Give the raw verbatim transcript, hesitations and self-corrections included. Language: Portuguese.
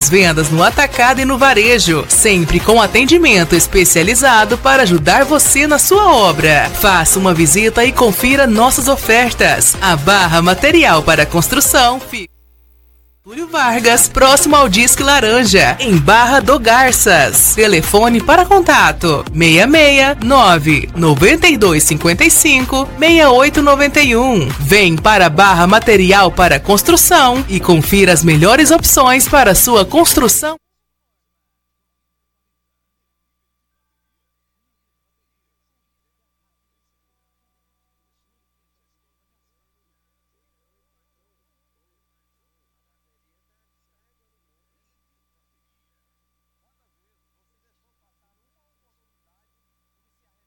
vendas no atacado e no varejo, sempre com atendimento especializado para ajudar você na sua obra. Faça uma visita e confira nossas ofertas. A Barra Material para Construção fica Túlio Vargas, próximo ao Disque Laranja, em Barra do Garças. Telefone para contato seis seis nove nove dois cinco cinco seis oito nove um. Vem para Barra Material para Construção e confira as melhores opções para sua construção.